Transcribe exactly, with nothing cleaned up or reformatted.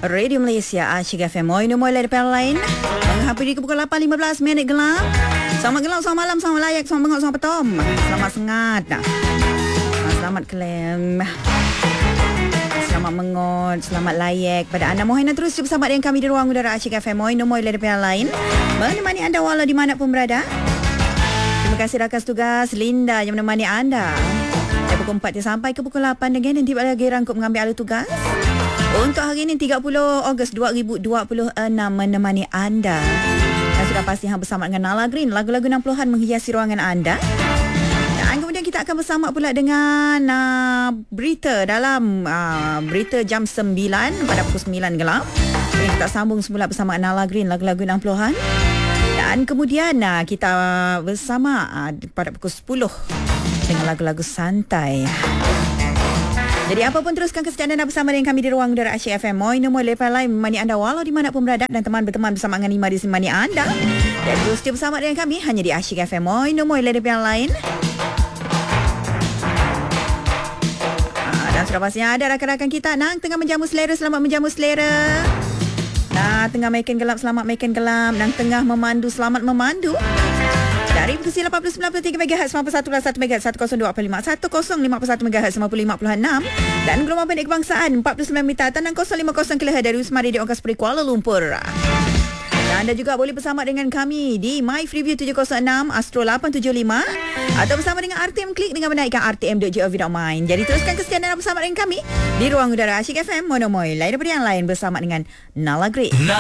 Radio Malaysia Asyik F M. Moi nombor lepas lain menghampiri ke pukul lapan lima belas minit gelap. Selamat gelap, selamat malam, selamat layak, selamat bengok, selamat petom. Selamat sengat. Selamat kelem. Selamat mengot, selamat layak pada anda. Mohon terus bersama dengan kami di ruang udara Asyik F M. Moi nombor lepas lain menemani anda walau di mana pun berada. Terima kasih rakan tugas Linda yang menemani anda. Dari pukul empat sampai ke pukul lapan dengan nanti balik lagi rangkup mengambil alih tugas. Untuk hari ini tiga puluh Ogos dua ribu dua puluh enam menemani anda. Dan sudah pasti hang bersama dengan Nala Green, lagu-lagu enam puluhan menghiasi ruangan anda. Dan kemudian kita akan bersama pula dengan uh, berita dalam uh, berita jam sembilan pada pukul sembilan gelap. Jadi kita sambung semula bersama Nala Green, lagu-lagu enam puluhan. Dan kemudian uh, kita bersama uh, pada pukul sepuluh dengan lagu-lagu santai. Jadi apapun teruskan kesejahteraan anda bersama dengan kami di ruang udara Asyik F M. Moi nombor lepas lain menemani anda walau di mana pun berada dan teman berteman bersama dengan lima di semani anda. Dan terus dia bersama dengan kami hanya di Asyik F M. Moi nombor lepas lain. Ah, dan sudah pastinya ada rakan-rakan kita nang tengah menjamu selera, selamat menjamu selera. Nah, tengah makan gelap, selamat makan gelap. Nang tengah memandu, selamat memandu. Dari frekuensi lapan puluh sembilan puluh tiga megahertz, sembilan puluh satu koma satu megahertz, seratus dua puluh lima, seratus lima puluh satu megahertz, sembilan puluh lima puluh enam dan gelombang pendek kebangsaan empat puluh sembilan meter tanah kosong lima puluh kilohertz dari Wisma Radio Angkasa Puri Kuala Lumpur. Dan anda juga boleh bersama dengan kami di My Freeview tujuh kosong enam Astro lapan tujuh lima atau bersama dengan R T M Klik dengan menaikkan r t m dot gov dot my. Jadi teruskan kesetiaan anda bersama dengan kami di ruang udara Asyik F M. Monomoy lain daripada yang lain bersama dengan Nala Green.